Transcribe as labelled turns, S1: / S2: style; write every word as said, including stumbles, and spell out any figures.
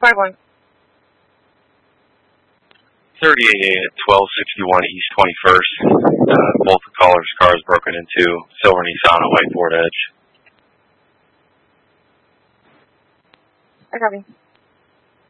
S1: five one.
S2: thirty-eight A at twelve sixty-one East twenty-first. Uh, both the callers' cars broken into. Silver Nissan, a white Ford Edge.
S1: I copy.